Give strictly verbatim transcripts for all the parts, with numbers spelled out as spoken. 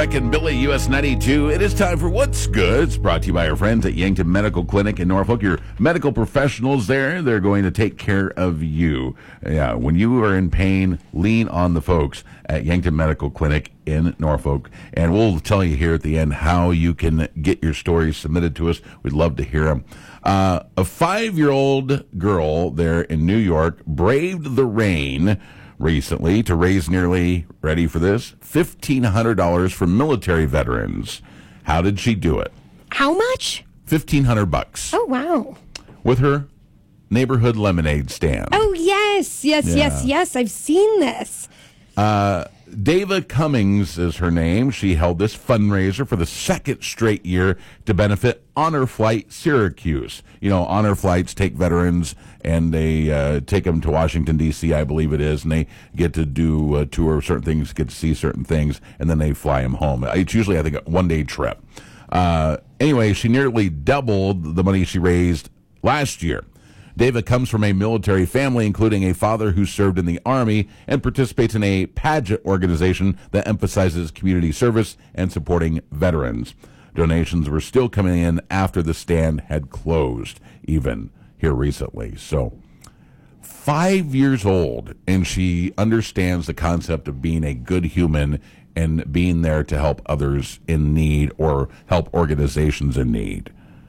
Beck and Billy, U S ninety-two. It is time for What's Good. It's brought to you by our friends at Yankton Medical Clinic in Norfolk. Your medical professionals there, they're going to take care of you. Yeah, when you are in pain, lean on the folks at Yankton Medical Clinic in Norfolk. And we'll tell you here at the end how you can get your stories submitted to us. We'd love to hear them. Uh, a five-year-old girl there in New York braved the rain recently to raise nearly, ready for this, fifteen hundred dollars for military veterans. How did she do it? How much? fifteen hundred bucks. Oh, wow. With her neighborhood lemonade stand. Oh, yes, yes, Yeah. yes, yes. I've seen this. Uh, Dava Cummings is her name. She held this fundraiser for the second straight year to benefit Honor Flight Syracuse. You know, Honor Flights take veterans and they uh, take them to Washington, D C, I believe it is, and they get to do a tour of certain things, get to see certain things, and then they fly them home. It's usually, I think, a one-day trip. Uh, anyway, she nearly doubled the money she raised last year. Dava comes from a military family, including a father who served in the Army and participates in a pageant organization that emphasizes community service and supporting veterans. Donations were still coming in after the stand had closed, even here recently. So, five years old, and she understands the concept of being a good human and being there to help others in need or help organizations in need.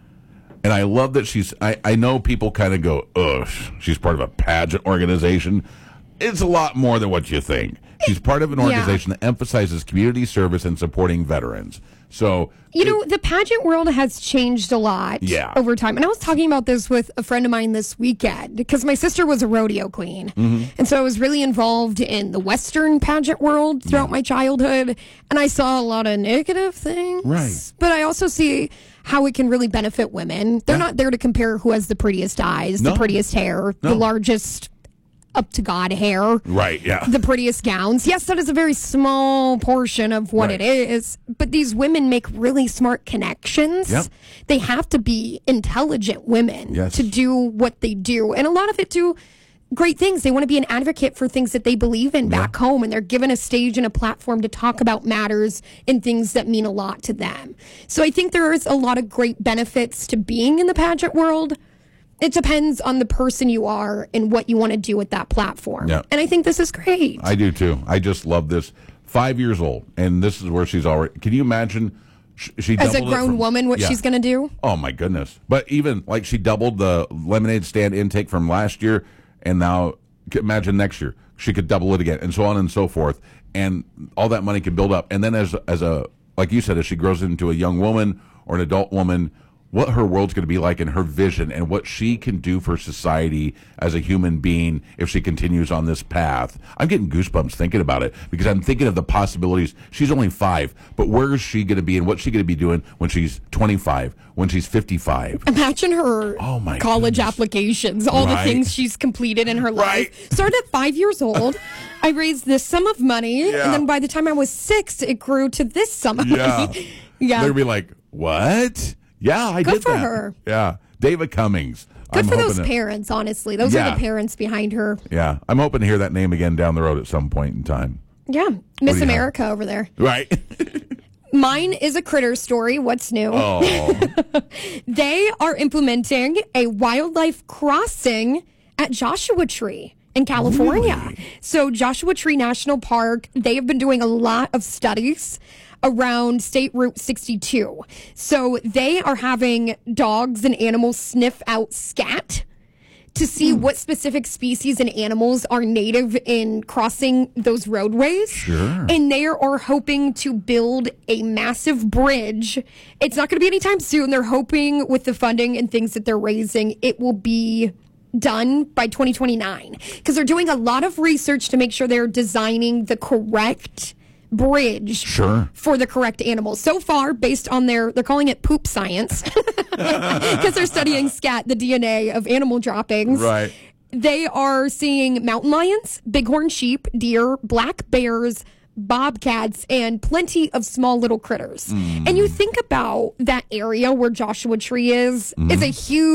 And I love that she's, I, I know people kind of go, ugh, she's part of a pageant organization. It's a lot more than what you think. She's part of an organization yeah. that emphasizes community service and supporting veterans. So, you it, know, the pageant world has changed a lot yeah. over time. And I was talking about this with a friend of mine this weekend because my sister was a rodeo queen. Mm-hmm. And so I was really involved in the Western pageant world throughout yeah. my childhood. And I saw a lot of negative things. Right. But I also see how it can really benefit women. They're yeah. not there to compare who has the prettiest eyes, no. the prettiest hair, no. the largest up to God hair. Right, yeah. The prettiest gowns. Yes, that is a very small portion of what right. it is, but these women make really smart connections. Yep. They have to be intelligent women yes. to do what they do. And a lot of it do great things. They want to be an advocate for things that they believe in back yeah. home, and they're given a stage and a platform to talk about matters and things that mean a lot to them. So I think there is a lot of great benefits to being in the pageant world. It depends on the person you are and what you want to do with that platform. Yeah. And I think this is great. I do too. I just love this. Five years old, and this is where she's already. Can you imagine? She as a grown from, woman, what yeah. she's going to do? Oh my goodness! But even like she doubled the lemonade stand intake from last year, and now imagine next year she could double it again, and so on and so forth, and all that money can build up. And then as as a like you said, as she grows into a young woman or an adult woman, what her world's going to be like and her vision and what she can do for society as a human being if she continues on this path. I'm getting goosebumps thinking about it because I'm thinking of the possibilities. She's only five, but where is she going to be and what's she going to be doing when she's twenty-five, when she's fifty-five? Imagine her oh my college goodness. applications, all right. the things she's completed in her right. life. Started at five years old. I raised this sum of money, yeah. and then by the time I was six, it grew to this sum of yeah. money. Yeah. They'd be like, what? Yeah, I Good did for that. her. Yeah, Dava Cummings. Good I'm for those to, parents, honestly. Those yeah. are the parents behind her. Yeah, I'm hoping to hear that name again down the road at some point in time. Yeah, Miss America have? over there. Right. Mine is a critter story. What's new? Oh. They are implementing a wildlife crossing at Joshua Tree in California. Really? So Joshua Tree National Park, they have been doing a lot of studies around State Route sixty-two. So they are having dogs and animals sniff out scat to see mm. what specific species and animals are native in crossing those roadways. Sure. And they are hoping to build a massive bridge. It's not going to be anytime soon. They're hoping with the funding and things that they're raising, it will be done by twenty twenty-nine. Because they're doing a lot of research to make sure they're designing the correct bridge sure. for the correct animals. So far, based on their, they're calling it poop science, because they're studying scat, the D N A of animal droppings. Right. They are seeing mountain lions, bighorn sheep, deer, black bears, bobcats, and plenty of small little critters. Mm. And you think about that area where Joshua Tree is, mm-hmm. it's a huge